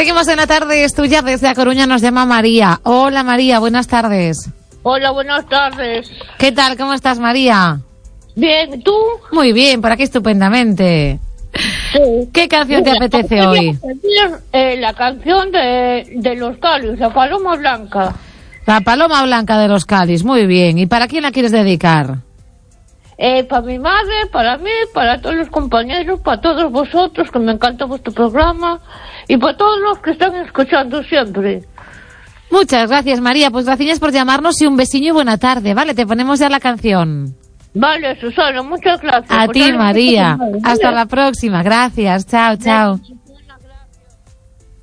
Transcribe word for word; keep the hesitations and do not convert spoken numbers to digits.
Seguimos en la tarde, es tuya. Desde A Coruña nos llama María. Hola María, buenas tardes. Hola, buenas tardes. ¿Qué tal? ¿Cómo estás, María? Bien, ¿tú? Muy bien, por aquí estupendamente. Sí. ¿Qué canción Mira, te apetece voy a hoy? pedir, eh, la canción de, de Los Cáliz, la Paloma Blanca. La Paloma Blanca de Los Cáliz, muy bien. ¿Y para quién la quieres dedicar? Eh, para mi madre, para mí, para todos los compañeros, para todos vosotros, que me encanta vuestro programa, y para todos los que están escuchando siempre. Muchas gracias, María. Pues gracias por llamarnos y un besillo y buena tarde. Vale, te ponemos ya la canción. Vale, Susana, muchas gracias. A Pues ti, dale, María. muchas gracias. Hasta la próxima. Gracias. Chao, chao.